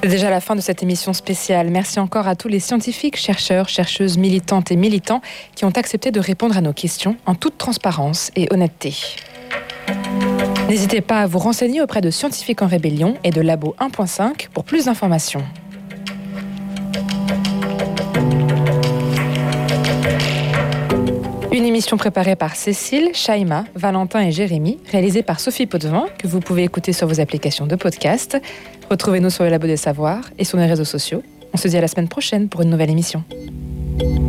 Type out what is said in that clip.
C'est déjà la fin de cette émission spéciale. Merci encore à tous les scientifiques, chercheurs, chercheuses, militantes et militants qui ont accepté de répondre à nos questions en toute transparence et honnêteté. N'hésitez pas à vous renseigner auprès de Scientifiques en Rébellion et de Labo 1.5 pour plus d'informations. Une émission préparée par Cécile, Shaima, Valentin et Jérémy, réalisée par Sophie Potvin, que vous pouvez écouter sur vos applications de podcast. Retrouvez-nous sur le Labo des Savoirs et sur nos réseaux sociaux. On se dit à la semaine prochaine pour une nouvelle émission.